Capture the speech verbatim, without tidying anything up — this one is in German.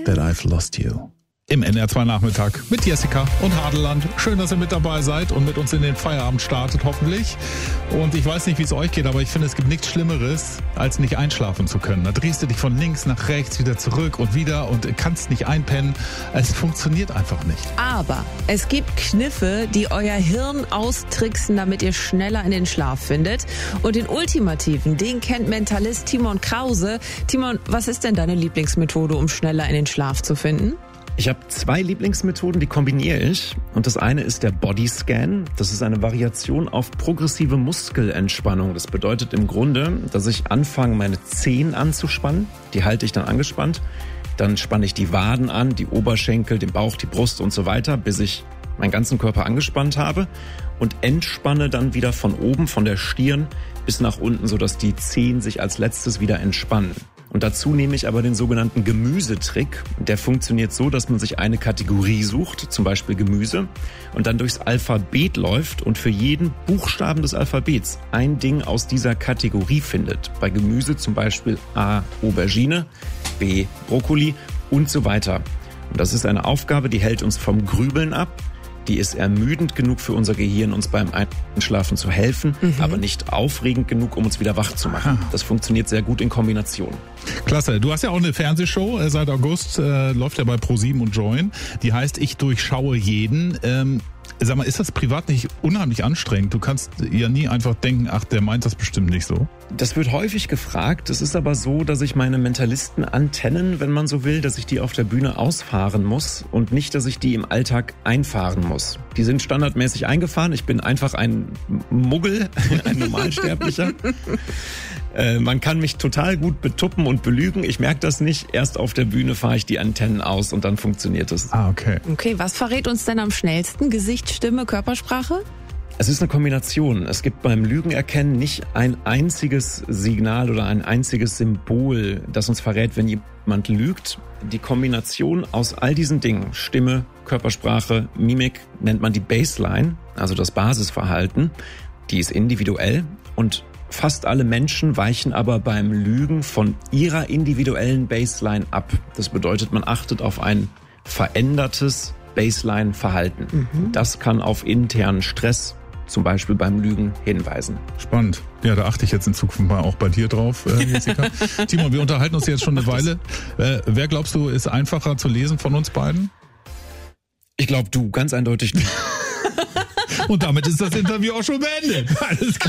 that I've lost you. Im N R zwei Nachmittag mit Jessica und Hadeland. Schön, dass ihr mit dabei seid und mit uns in den Feierabend startet, hoffentlich. Und ich weiß nicht, wie es euch geht, aber ich finde, es gibt nichts Schlimmeres, als nicht einschlafen zu können. Da drehst du dich von links nach rechts, wieder zurück und wieder und kannst nicht einpennen. Es funktioniert einfach nicht. Aber es gibt Kniffe, die euer Hirn austricksen, damit ihr schneller in den Schlaf findet. Und den ultimativen, den kennt Mentalist Timon Krause. Timon, was ist denn deine Lieblingsmethode, um schneller in den Schlaf zu finden? Ich habe zwei Lieblingsmethoden, die kombiniere ich. Und das eine ist der Bodyscan. Das ist eine Variation auf progressive Muskelentspannung. Das bedeutet im Grunde, dass ich anfange, meine Zehen anzuspannen. Die halte ich dann angespannt. Dann spanne ich die Waden an, die Oberschenkel, den Bauch, die Brust und so weiter, bis ich meinen ganzen Körper angespannt habe. Und entspanne dann wieder von oben, von der Stirn bis nach unten, sodass die Zehen sich als letztes wieder entspannen. Und dazu nehme ich aber den sogenannten Gemüsetrick. Der funktioniert so, dass man sich eine Kategorie sucht, zum Beispiel Gemüse, und dann durchs Alphabet läuft und für jeden Buchstaben des Alphabets ein Ding aus dieser Kategorie findet. Bei Gemüse zum Beispiel A, Aubergine, B, Brokkoli und so weiter. Und das ist eine Aufgabe, die hält uns vom Grübeln ab. Die ist ermüdend genug für unser Gehirn, uns beim Einschlafen zu helfen, mhm. aber nicht aufregend genug, um uns wieder wach zu machen. Das funktioniert sehr gut in Kombination. Klasse. Du hast ja auch eine Fernsehshow, seit August äh, läuft ja bei ProSieben und Join. Die heißt Ich durchschaue jeden. Ähm, sag mal, ist das privat nicht unheimlich anstrengend? Du kannst ja nie einfach denken, ach, der meint das bestimmt nicht so. Das wird häufig gefragt. Es ist aber so, dass ich meine Mentalisten-Antennen, wenn man so will, dass ich die auf der Bühne ausfahren muss und nicht, dass ich die im Alltag einfahren muss. Die sind standardmäßig eingefahren. Ich bin einfach ein Muggel, ein Normalsterblicher. Äh, man kann mich total gut betuppen und belügen. Ich merke das nicht. Erst auf der Bühne fahre ich die Antennen aus und dann funktioniert es. Ah, okay. Okay, was verrät uns denn am schnellsten? Gesicht, Stimme, Körpersprache? Es ist eine Kombination. Es gibt beim Lügenerkennen nicht ein einziges Signal oder ein einziges Symbol, das uns verrät, wenn jemand lügt. Die Kombination aus all diesen Dingen, Stimme, Körpersprache, Mimik, nennt man die Baseline, also das Basisverhalten. Die ist individuell und fast alle Menschen weichen aber beim Lügen von ihrer individuellen Baseline ab. Das bedeutet, man achtet auf ein verändertes Baseline-Verhalten. Mhm. Das kann auf internen Stress, zum Beispiel beim Lügen, hinweisen. Spannend. Ja, da achte ich jetzt in Zukunft mal auch bei dir drauf, äh, Jessica. Timon, wir unterhalten uns jetzt schon eine Weile. Äh, wer glaubst du, ist einfacher zu lesen von uns beiden? Ich glaube, du, ganz eindeutig du. Und damit ist das Interview auch schon beendet. Alles klar.